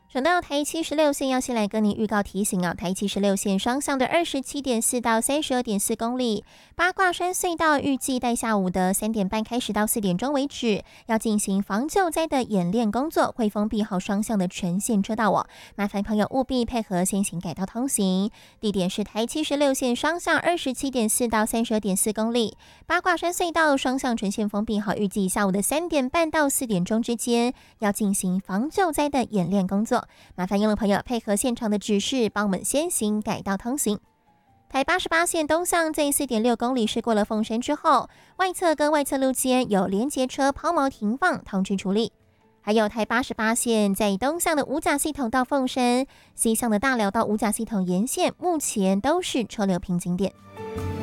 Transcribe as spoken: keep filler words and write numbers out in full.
说到台七十六线，要先来跟您预告提醒啊，台七十六线双向的二十七点四到三十二点四公里，八卦山隧道预计在下午的三点半开始到四点钟为止，要进行防救灾的演练工作，会封闭好双向的全线车道哦。麻烦朋友务必配合先行改道通行。地点是台七十六线双向二十七点四到三十二点四公里，八卦山隧道双向全线封闭好，预计下午的三点半到四点钟之间要进行防救灾的演练工作。麻烦用路朋友配合现场的指示，帮我们先行改道通行。台八十八线东向在 四点六公里驶过了凤山之后，外侧跟外侧路间有连结车抛锚停放，通知处理。还有台八十八线在东向的五甲系统到凤山，西向的大寮到五甲系统沿线目前都是车流瓶颈点。